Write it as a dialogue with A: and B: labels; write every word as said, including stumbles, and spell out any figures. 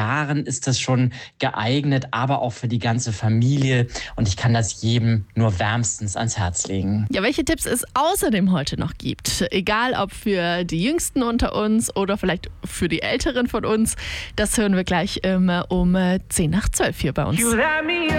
A: Jahren ist das schon geeignet, aber auch für die ganze Familie. Und ich kann das jedem nur wärmstens ans Herz legen.
B: Ja, welche Tipps es außerdem heute noch gibt, egal ob für die Jüngsten unter uns oder vielleicht für die Älteren von uns, das hören wir gleich ähm, um zehn nach zwölf hier bei uns.